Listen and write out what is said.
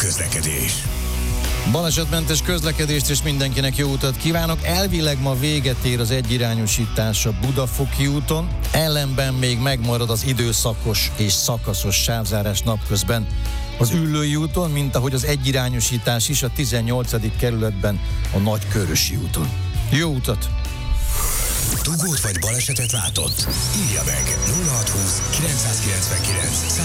közlekedés. Balesetmentes közlekedést és mindenkinek jó utat kívánok. Elvileg ma véget ér az egyirányosítás a Budafoki úton, ellenben még megmarad az időszakos és szakaszos sávzárás napközben az Üllői úton, mint ahogy az egyirányosítás is a 18. kerületben a Nagykörösi úton. Jó utat! Dugót vagy balesetet látott? Írja meg 0620 999